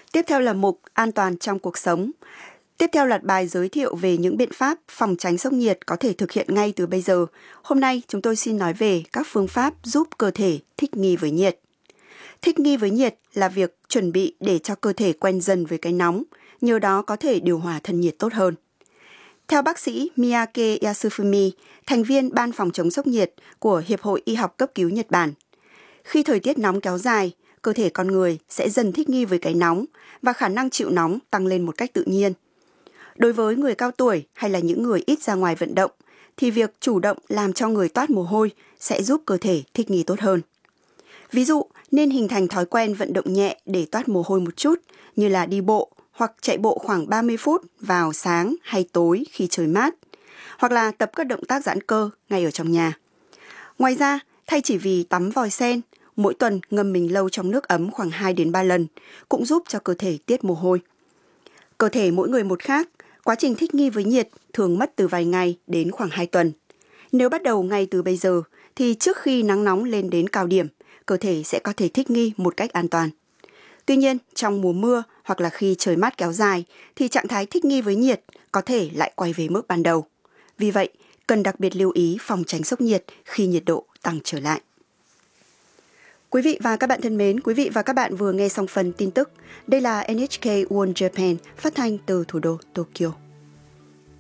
Tiếp theo là mục An toàn trong cuộc sống. Tiếp theo là bài giới thiệu về những biện pháp phòng tránh sốc nhiệt có thể thực hiện ngay từ bây giờ. Hôm nay chúng tôi xin nói về các phương pháp giúp cơ thể thích nghi với nhiệt. Thích nghi với nhiệt là việc chuẩn bị để cho cơ thể quen dần với cái nóng, nhờ đó có thể điều hòa thân nhiệt tốt hơn. Theo bác sĩ Miyake Yasufumi, thành viên Ban phòng chống sốc nhiệt của Hiệp hội Y học cấp cứu Nhật Bản, khi thời tiết nóng kéo dài, cơ thể con người sẽ dần thích nghi với cái nóng và khả năng chịu nóng tăng lên một cách tự nhiên. Đối với người cao tuổi hay là những người ít ra ngoài vận động, thì việc chủ động làm cho người toát mồ hôi sẽ giúp cơ thể thích nghi tốt hơn. Ví dụ, nên hình thành thói quen vận động nhẹ để toát mồ hôi một chút, như là đi bộ hoặc chạy bộ khoảng 30 phút vào sáng hay tối khi trời mát, hoặc là tập các động tác giãn cơ ngay ở trong nhà. Ngoài ra, thay chỉ vì tắm vòi sen, mỗi tuần ngâm mình lâu trong nước ấm khoảng 2 đến 3 lần cũng giúp cho cơ thể tiết mồ hôi. Cơ thể mỗi người một khác, quá trình thích nghi với nhiệt thường mất từ vài ngày đến khoảng 2 tuần. Nếu bắt đầu ngay từ bây giờ, thì trước khi nắng nóng lên đến cao điểm, cơ thể sẽ có thể thích nghi một cách an toàn. Tuy nhiên, trong mùa mưa hoặc là khi trời mát kéo dài, thì trạng thái thích nghi với nhiệt có thể lại quay về mức ban đầu. Vì vậy, cần đặc biệt lưu ý phòng tránh sốc nhiệt khi nhiệt độ tăng trở lại. Quý vị và các bạn thân mến, quý vị và các bạn vừa nghe xong phần tin tức. Đây là NHK World Japan phát thanh từ thủ đô Tokyo.